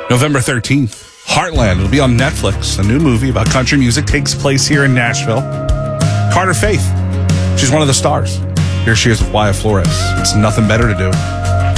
November 13th, Heartland. It'll be on Netflix. A new movie about country music takes place here in Nashville. Carter Faith. She's one of the stars. Here she is with Wyatt Flores. It's nothing better to do.